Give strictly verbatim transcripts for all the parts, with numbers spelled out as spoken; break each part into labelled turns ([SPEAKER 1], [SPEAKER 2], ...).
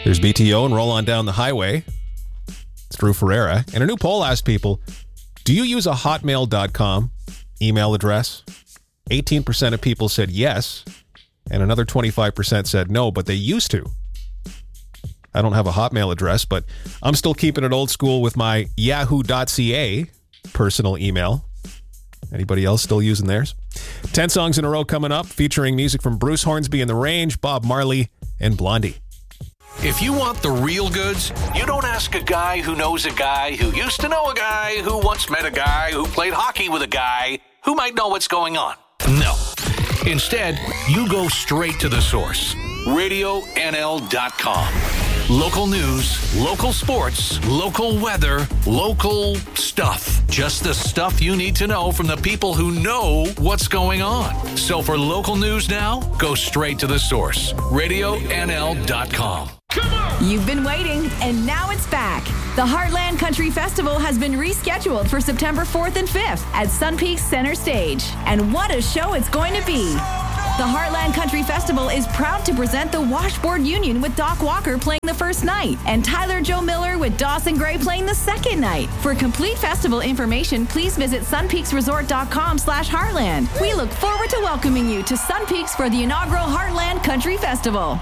[SPEAKER 1] There's B T O and Roll On Down the Highway. It's Drew Ferreira. And a new poll asked people, do you use a hotmail dot com email address? eighteen percent of people said yes, and another twenty-five percent said no, but they used to. I don't have a Hotmail address, but I'm still keeping it old school with my yahoo dot c a personal email. Anybody else still using theirs? Ten songs in a row coming up, featuring music from Bruce Hornsby and The Range, Bob Marley, and Blondie.
[SPEAKER 2] If you want the real goods, you don't ask a guy who knows a guy who used to know a guy who once met a guy who played hockey with a guy who might know what's going on. No. Instead, you go straight to the source. radio N L dot com. Local news, local sports, local weather, local stuff. Just the stuff you need to know from the people who know what's going on. So for local news now, go straight to the source. radio N L dot com.
[SPEAKER 3] You've been waiting, and now it's back. The Heartland Country Festival has been rescheduled for September fourth and fifth at Sun Peaks Center Stage. And what a show it's going to be. The Heartland Country Festival is proud to present the Washboard Union with Doc Walker playing the first night and Tyler Joe Miller with Dawson Gray playing the second night. For complete festival information, please visit sunpeaksresort.com slash Heartland. We look forward to welcoming you to Sun Peaks for the inaugural Heartland Country Festival.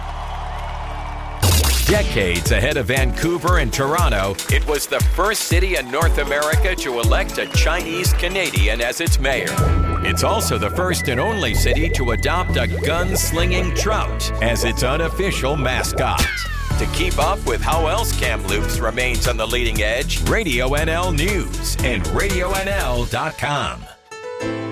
[SPEAKER 4] Decades ahead of Vancouver and Toronto, it was the first city in North America to elect a Chinese Canadian as its mayor. It's also the first and only city to adopt a gun-slinging trout as its unofficial mascot. To keep up with how else Kamloops remains on the leading edge, Radio N L News and radio N L dot com.